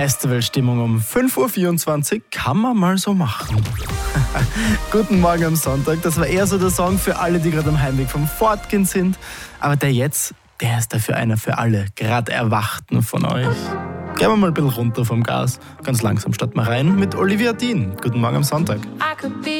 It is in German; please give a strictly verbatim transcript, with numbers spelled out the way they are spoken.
Festivalstimmung um fünf Uhr vierundzwanzig kann man mal so machen. Guten Morgen am Sonntag. Das war eher so der Song für alle, die gerade am Heimweg vom Fortgehen sind. Aber der jetzt, der ist dafür einer für alle, gerade Erwachten von euch. Gehen wir mal ein bisschen runter vom Gas. Ganz langsam statt mal rein mit Olivia Dean. Guten Morgen am Sonntag.